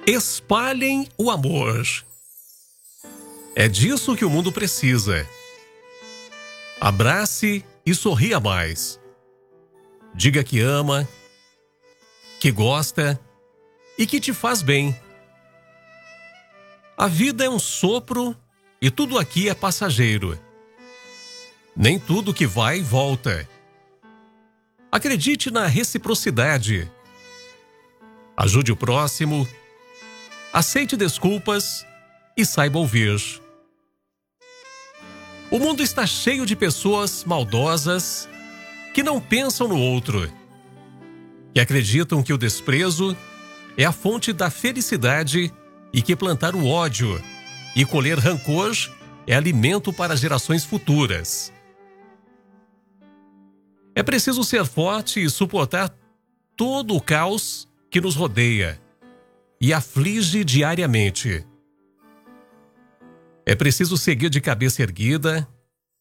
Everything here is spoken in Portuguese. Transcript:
Espalhem o amor. É disso que o mundo precisa. Abrace e sorria mais. Diga que ama, que gosta e que te faz bem. A vida é um sopro e tudo aqui é passageiro. Nem tudo que vai volta. Acredite na reciprocidade. Ajude o próximo. Aceite desculpas e saiba ouvir. O mundo está cheio de pessoas maldosas que não pensam no outro, que acreditam que o desprezo é a fonte da felicidade e que plantar o ódio e colher rancor é alimento para gerações futuras. É preciso ser forte e suportar todo o caos que nos rodeia e aflige diariamente. É preciso seguir de cabeça erguida